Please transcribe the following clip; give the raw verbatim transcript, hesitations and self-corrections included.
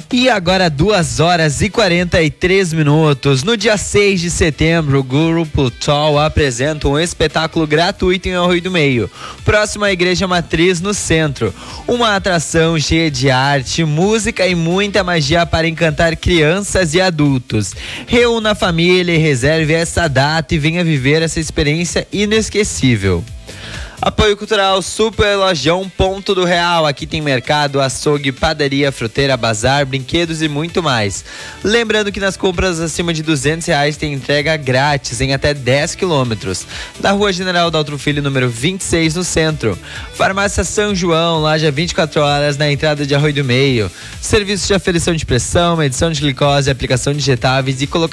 E agora duas horas e quarenta e três minutos. No dia seis de setembro, o Grupo Tall apresenta um espetáculo gratuito em Arroio do Meio, próximo à Igreja Matriz, no centro. Uma atração cheia de arte, música e muita magia para encantar crianças e adultos. Reúna a família e reserve essa data e venha viver essa experiência inesquecível. Apoio Cultural Super Lojão Ponto do Real. Aqui tem mercado, açougue, padaria, fruteira, bazar, brinquedos e muito mais. Lembrando que nas compras acima de duzentos reais tem entrega grátis em até dez quilômetros. Na Rua General Daltro Filho, número vinte e seis, no centro. Farmácia São João, loja vinte e quatro horas na entrada de Arroio do Meio. Serviços de aferição de pressão, medição de glicose, aplicação de injetáveis e colocação